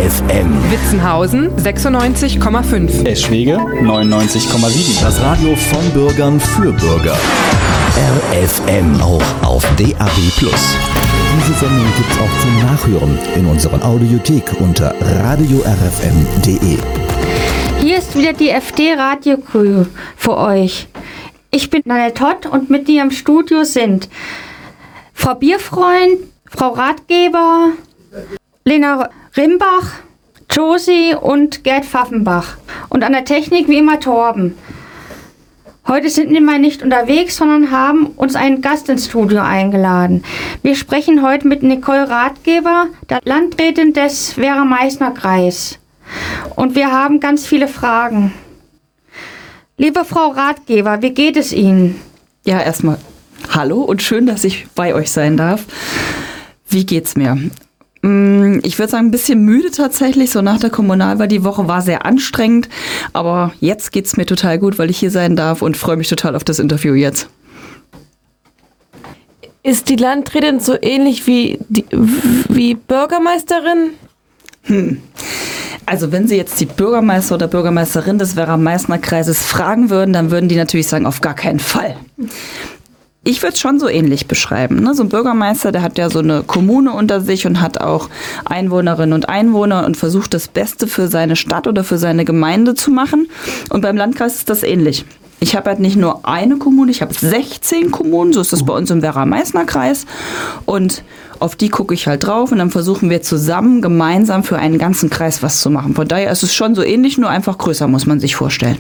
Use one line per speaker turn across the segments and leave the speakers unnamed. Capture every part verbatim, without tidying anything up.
F M.
Witzenhausen sechsundneunzig Komma fünf.
Eschwege neunundneunzig Komma sieben.
Das Radio von Bürgern für Bürger. R F M, auch auf D A B plus. Diese Sendung gibt's auch zum Nachhören in unserer Audiothek unter radio r f m punkt d e.
Hier ist wieder die F D-Radio-Crew für euch. Ich bin Nanette Todd und mit mir im Studio sind Frau Bierfreund, Frau Ratgeber, Lena Rimbach, Josie und Gerd Pfaffenbach. Und an der Technik wie immer Torben. Heute sind wir mal nicht unterwegs, sondern haben uns einen Gast ins Studio eingeladen. Wir sprechen heute mit Nicole Ratgeber, der Landrätin des Werra-Meißner-Kreis. Und wir haben ganz viele Fragen. Liebe Frau Ratgeber, wie geht es Ihnen?
Ja, erstmal hallo und schön, dass ich bei euch sein darf. Wie geht's mir? Ich würde sagen, ein bisschen müde tatsächlich. So nach der Kommunalwahl, die Woche war sehr anstrengend. Aber jetzt geht's mir total gut, weil ich hier sein darf und freue mich total auf das Interview jetzt.
Ist die Landrätin so ähnlich wie die wie Bürgermeisterin?
Hm. Also wenn Sie jetzt die Bürgermeister oder Bürgermeisterin des Werra-Meißner-Kreises fragen würden, dann würden die natürlich sagen, auf gar keinen Fall. Ich würde es schon so ähnlich beschreiben. Ne? So ein Bürgermeister, der hat ja so eine Kommune unter sich und hat auch Einwohnerinnen und Einwohner und versucht das Beste für seine Stadt oder für seine Gemeinde zu machen. Und beim Landkreis ist das ähnlich. Ich habe halt nicht nur eine Kommune, ich habe sechzehn Kommunen, so ist das bei uns im Werra-Meißner-Kreis. Und auf die gucke ich halt drauf und dann versuchen wir zusammen, gemeinsam für einen ganzen Kreis was zu machen. Von daher ist es schon so ähnlich, nur einfach größer, muss man sich vorstellen.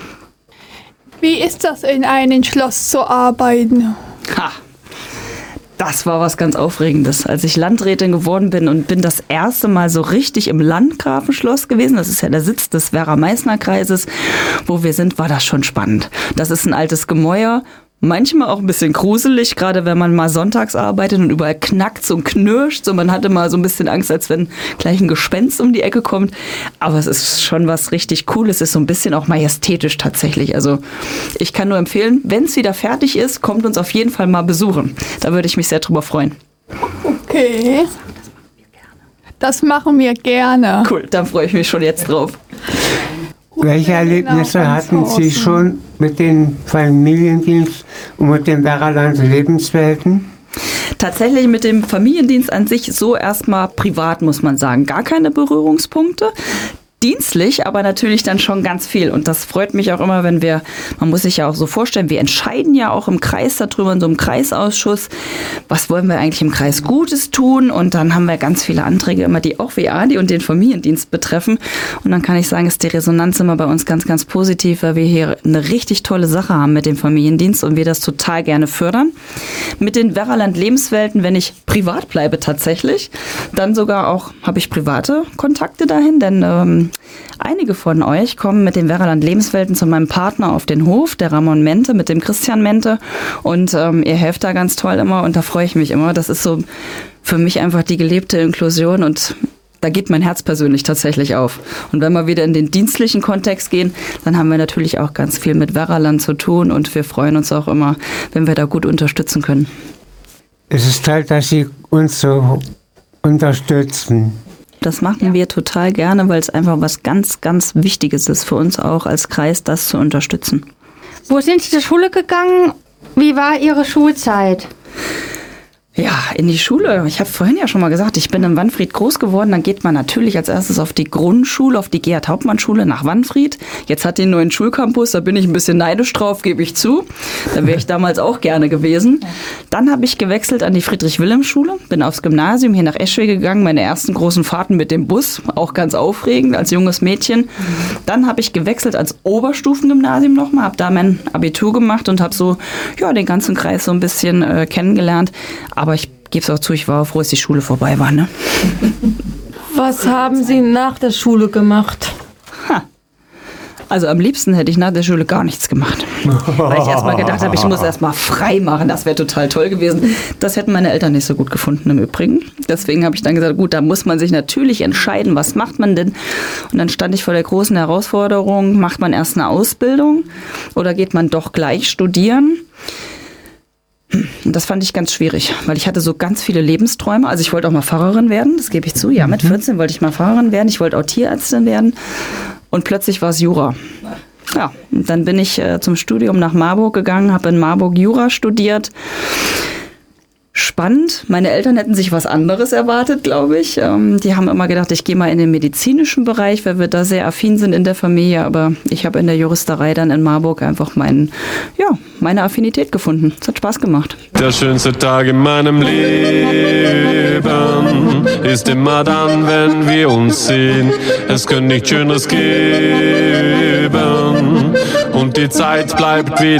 Wie ist das, in einem Schloss zu arbeiten?
Ha, das war was ganz Aufregendes. Als ich Landrätin geworden bin und bin das erste Mal so richtig im Landgrafenschloss gewesen, das ist ja der Sitz des Werra-Meißner-Kreises, wo wir sind, war das schon spannend. Das ist ein altes Gemäuer, manchmal auch ein bisschen gruselig, gerade wenn man mal sonntags arbeitet und überall knackt und knirscht. So, man hatte mal so ein bisschen Angst, als wenn gleich ein Gespenst um die Ecke kommt. Aber es ist schon was richtig Cooles. Es ist so ein bisschen auch majestätisch tatsächlich. Also ich kann nur empfehlen, wenn es wieder fertig ist, kommt uns auf jeden Fall mal besuchen. Da würde ich mich sehr drüber freuen.
Okay. Das machen wir gerne.
Cool, dann freue ich mich schon jetzt drauf.
Welche Erlebnisse hatten Sie schon mit dem Familiendienst und mit den Werraland Lebenswelten?
Tatsächlich mit dem Familiendienst an sich so erstmal privat, muss man sagen. Gar keine Berührungspunkte. Dienstlich, aber natürlich dann schon ganz viel. Und das freut mich auch immer, wenn wir, man muss sich ja auch so vorstellen, wir entscheiden ja auch im Kreis darüber, in so einem Kreisausschuss, was wollen wir eigentlich im Kreis Gutes tun? Und dann haben wir ganz viele Anträge immer, die auch W A D und den Familiendienst betreffen. Und dann kann ich sagen, ist die Resonanz immer bei uns ganz, ganz positiv, weil wir hier eine richtig tolle Sache haben mit dem Familiendienst und wir das total gerne fördern. Mit den Werraland Lebenswelten, wenn ich privat bleibe tatsächlich, dann sogar auch habe ich private Kontakte dahin, denn ähm, einige von euch kommen mit den Werraland Lebenswelten zu meinem Partner auf den Hof, der Ramon Mente, mit dem Christian Mente. Und ähm, ihr helft da ganz toll immer und da freue ich mich immer. Das ist so für mich einfach die gelebte Inklusion und da geht mein Herz persönlich tatsächlich auf. Und wenn wir wieder in den dienstlichen Kontext gehen, dann haben wir natürlich auch ganz viel mit Werraland zu tun und wir freuen uns auch immer, wenn wir da gut unterstützen können.
Es ist toll, dass Sie uns so unterstützen.
Das machen wir total gerne, weil es einfach was ganz, ganz Wichtiges ist für uns auch als Kreis, das zu unterstützen.
Wo sind Sie zur Schule gegangen? Wie war Ihre Schulzeit?
Ja, in die Schule. Ich habe vorhin ja schon mal gesagt, ich bin in Wanfried groß geworden. Dann geht man natürlich als erstes auf die Grundschule, auf die Gerhard-Hauptmann-Schule nach Wanfried. Jetzt hat die einen neuen Schulcampus, da bin ich ein bisschen neidisch drauf, gebe ich zu. Da wäre ich damals auch gerne gewesen. Dann habe ich gewechselt an die Friedrich-Wilhelm-Schule, bin aufs Gymnasium hier nach Eschwege gegangen, meine ersten großen Fahrten mit dem Bus, auch ganz aufregend als junges Mädchen. Dann habe ich gewechselt ans Oberstufengymnasium nochmal, habe da mein Abitur gemacht und habe so ja den ganzen Kreis so ein bisschen äh, kennengelernt. Aber ich gebe es auch zu, ich war froh, dass die Schule vorbei war. Ne?
Was haben Sie nach der Schule gemacht?
Ha. Also am liebsten hätte ich nach der Schule gar nichts gemacht. Weil ich erstmal gedacht habe, ich muss erstmal frei machen. Das wäre total toll gewesen. Das hätten meine Eltern nicht so gut gefunden im Übrigen. Deswegen habe ich dann gesagt, gut, da muss man sich natürlich entscheiden, was macht man denn? Und dann stand ich vor der großen Herausforderung, macht man erst eine Ausbildung oder geht man doch gleich studieren? Und das fand ich ganz schwierig, weil ich hatte so ganz viele Lebensträume. Also ich wollte auch mal Pfarrerin werden, das gebe ich zu. Ja, mit vierzehn wollte ich mal Pfarrerin werden. Ich wollte auch Tierärztin werden. Und plötzlich war es Jura. Ja, und dann bin ich äh, zum Studium nach Marburg gegangen, habe in Marburg Jura studiert. Spannend. Meine Eltern hätten sich was anderes erwartet, glaube ich. Ähm, die haben immer gedacht, ich gehe mal in den medizinischen Bereich, weil wir da sehr affin sind in der Familie. Aber ich habe in der Juristerei dann in Marburg einfach mein, ja, meine Affinität gefunden. Es hat Spaß gemacht.
Der schönste Tag in meinem Leben ist immer dann, wenn wir uns sehen. Es könnte nichts Schöneres geben und die Zeit bleibt wieder